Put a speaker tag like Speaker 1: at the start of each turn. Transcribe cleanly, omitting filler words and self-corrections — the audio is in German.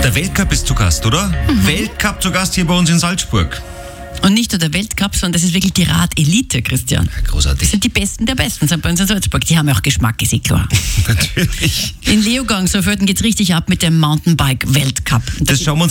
Speaker 1: Der Weltcup ist zu Gast, oder? Weltcup zu Gast hier bei uns in Salzburg.
Speaker 2: Und nicht nur der Weltcup, sondern das ist wirklich die Rad-Elite, Christian.
Speaker 1: Großartig.
Speaker 2: Das sind die Besten der Besten, sind bei uns in Salzburg. Die haben ja auch Geschmack, ist eh klar.
Speaker 1: Natürlich.
Speaker 2: In Leogang, so geht es richtig ab mit dem Mountainbike-Weltcup.
Speaker 1: Das schauen wir uns